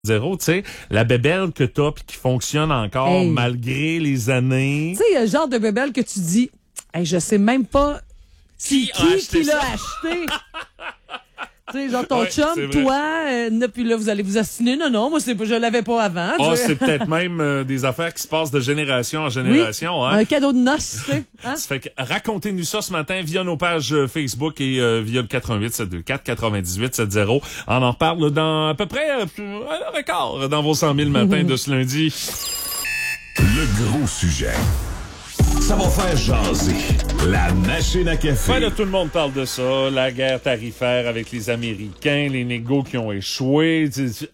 zéro, tu sais, la bébelle que t'as puis qui fonctionne encore malgré les années. Tu sais, il y a le genre de bébelle que tu dis, hey, je sais même pas qui l'a acheté. Tu sais, genre ton chum, toi, puis là, vous allez vous assiner. Non, moi, je l'avais pas avant. C'est peut-être même des affaires qui se passent de génération en génération. Oui, un cadeau de noces, tu sais. Hein? Ça fait que racontez-nous ça ce matin via nos pages Facebook et via le 88-724-9870. On en reparle dans à peu près un heure et quart dans vos 100 000 matins de ce lundi. Le gros sujet. Ça va faire jaser. La machine à café. Là, tout le monde parle de ça. La guerre tarifaire avec les Américains, les négos qui ont échoué.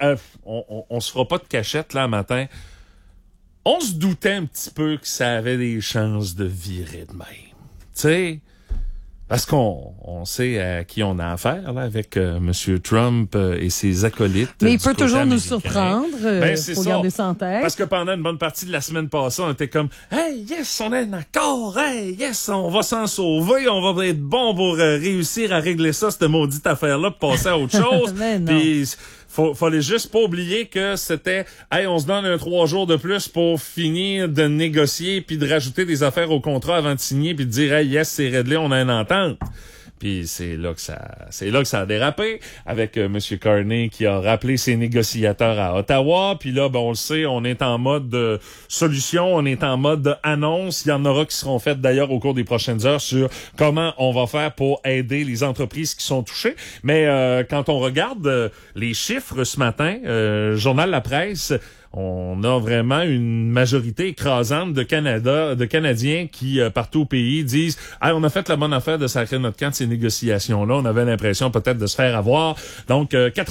On se fera pas de cachette, là, matin. On se doutait un petit peu que ça avait des chances de virer de même. Tu sais, parce qu'on sait à qui on a affaire, là, avec M. Trump et ses acolytes. Mais il peut toujours nous surprendre. Faut garder ça en tête. Parce que pendant une bonne partie de la semaine passée, on était comme, hey, yes, on est en accord. Hey, yes, on va s'en sauver. On va être bon pour réussir à régler ça, cette maudite affaire-là, pour passer à autre chose. Puis, fallait juste pas oublier que c'était, hey, on se donne 3 jours de plus pour finir de négocier puis de rajouter des affaires au contrat avant de signer puis de dire, hey, yes, c'est réglé, on a une entente. Puis c'est là que ça a dérapé avec M. Carney qui a rappelé ses négociateurs à Ottawa. Puis là, on le sait, on est en mode solution, on est en mode annonce. Il y en aura qui seront faites d'ailleurs au cours des prochaines heures sur comment on va faire pour aider les entreprises qui sont touchées. Mais quand on regarde les chiffres ce matin, Journal La Presse, on a vraiment une majorité écrasante de Canadiens qui, partout au pays, disent « Hey, on a fait la bonne affaire de sacrer notre camp de ces négociations-là. On avait l'impression peut-être de se faire avoir. » Donc,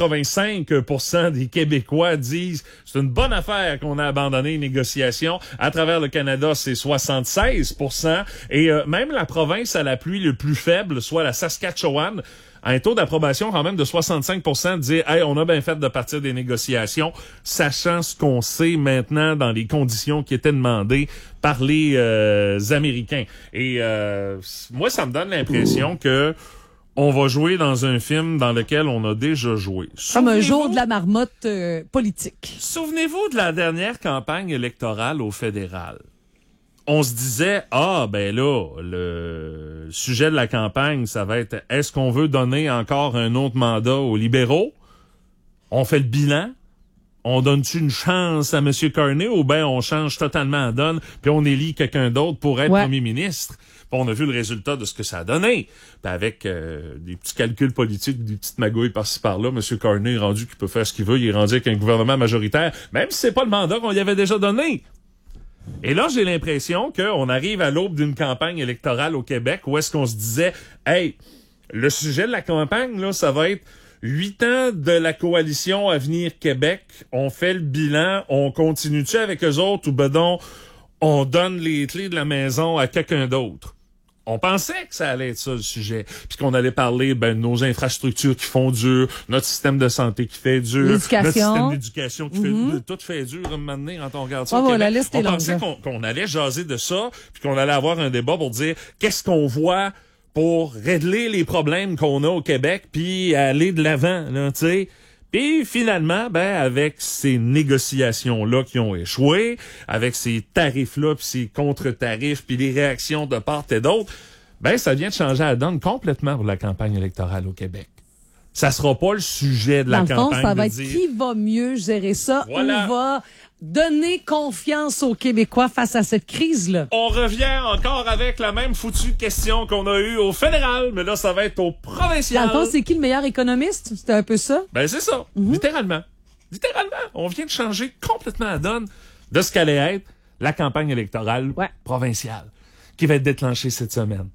85% des Québécois disent « C'est une bonne affaire qu'on a abandonné les négociations. » À travers le Canada, c'est 76%. Et même la province à la pluie le plus faible, soit la Saskatchewan, un taux d'approbation quand même de 65%, de dire « Hey, on a bien fait de partir des négociations, sachant ce qu'on sait maintenant dans les conditions qui étaient demandées par les Américains. » Et moi, ça me donne l'impression que on va jouer dans un film dans lequel on a déjà joué. Comme un jour de la marmotte politique. Souvenez-vous de la dernière campagne électorale au fédéral. On se disait, le sujet de la campagne, ça va être, est-ce qu'on veut donner encore un autre mandat aux libéraux? On fait le bilan? On donne-tu une chance à M. Carney ou bien on change totalement la donne puis on élit quelqu'un d'autre pour être premier ministre? Puis on a vu le résultat de ce que ça a donné. Puis avec des petits calculs politiques, des petites magouilles par-ci par-là, M. Carney est rendu qu'il peut faire ce qu'il veut. Il est rendu avec un gouvernement majoritaire, même si c'est pas le mandat qu'on lui avait déjà donné. Et là, j'ai l'impression qu'on arrive à l'aube d'une campagne électorale au Québec où est-ce qu'on se disait, hey, le sujet de la campagne, là, ça va être 8 ans de la coalition Avenir Québec. On fait le bilan, on continue-tu avec eux autres ou on donne les clés de la maison à quelqu'un d'autre? On pensait que ça allait être ça, le sujet. Puis qu'on allait parler de nos infrastructures qui font dur, notre système de santé qui fait dur, notre système d'éducation qui fait dur. Tout fait dur, maintenant, quand on regarde ça au Québec. La liste est longue. On pensait qu'on allait jaser de ça, puis qu'on allait avoir un débat pour dire qu'est-ce qu'on voit pour régler les problèmes qu'on a au Québec, puis aller de l'avant, là, tu sais. Puis finalement, avec ces négociations-là qui ont échoué, avec ces tarifs-là, puis ces contre-tarifs, puis les réactions de part et d'autre, ça vient de changer la donne complètement pour la campagne électorale au Québec. Ça sera pas le sujet de la campagne. Dans le fond, ça va être qui va mieux gérer ça, voilà. Ou va donner confiance aux Québécois face à cette crise-là. On revient encore avec la même foutue question qu'on a eue au fédéral, mais là, ça va être au provincial. Dans le fond, c'est qui le meilleur économiste? C'était un peu ça? C'est ça. Littéralement. On vient de changer complètement la donne de ce qu'allait être la campagne électorale provinciale qui va être déclenchée cette semaine.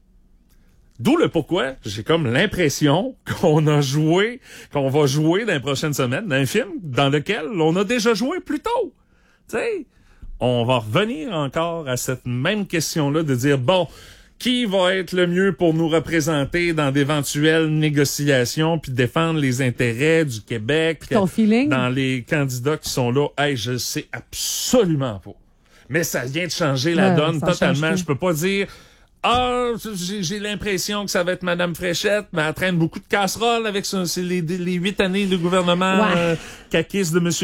D'où le pourquoi j'ai comme l'impression qu'on va jouer dans les prochaines semaines d'un film dans lequel on a déjà joué plus tôt. Tu sais, on va revenir encore à cette même question-là de dire, qui va être le mieux pour nous représenter dans d'éventuelles négociations puis défendre les intérêts du Québec? Ton feeling? Dans les candidats qui sont là, je sais absolument pas. Mais ça vient de changer la donne totalement. Je peux pas dire, Ah, j'ai l'impression que ça va être Madame Fréchette, mais elle traîne beaucoup de casseroles avec c'est les 8 années de gouvernement caquiste de M.